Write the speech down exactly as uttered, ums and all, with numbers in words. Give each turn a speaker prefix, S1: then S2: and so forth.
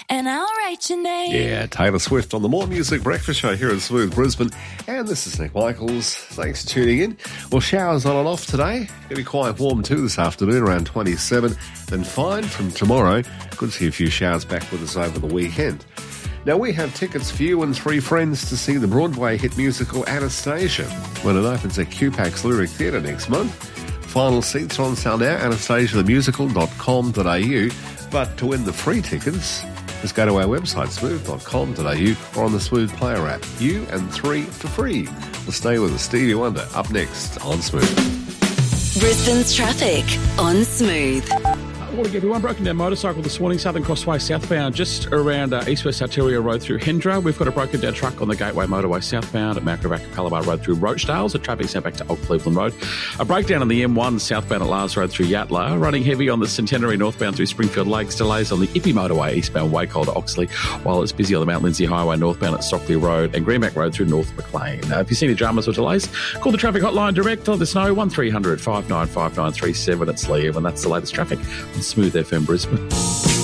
S1: and I'll write your name.
S2: Yeah, Taylor Swift on the More Music Breakfast Show here in Smooth Brisbane. And this is Nick Michaels. Thanks for tuning in. Well, showers on and off today. Going to be quite warm too this afternoon, around twenty-seven. Then fine from tomorrow. Good to see a few showers back with us over the weekend. Now, we have tickets for you and three friends to see the Broadway hit musical Anastasia when it opens at Q PAX Lyric Theatre next month. Final seats are on sale now, anastasia the musical dot com dot a u. But to win the free tickets, just go to our website, smooth dot com dot a u, or on the Smooth Player app. You and three for free. We'll stay with us. Stevie Wonder up next on Smooth.
S1: Brisbane's traffic on Smooth.
S3: Morning, everyone. Broken down motorcycle this morning, Southern Crossway southbound, just around uh, East West Arteria Road through Hendra. We've got a broken down truck on the Gateway Motorway southbound at Mount Gravatt Calabar Road through Rochdale. So traffic sent back to Old Cleveland Road. A breakdown on the M one southbound at Lars Road through Yatla. Running heavy on the Centenary northbound through Springfield Lakes. Delays on the Ippy Motorway eastbound Wacol to Oxley, while it's busy on the Mount Lindsay Highway northbound at Stockley Road and Greenback Road through North Maclean. Uh, if you see any dramas or delays, call the traffic hotline direct. Let us know, one three hundred five nine five nine three seven. It's Liam, and that's the latest traffic on Smooth F M Brisbane.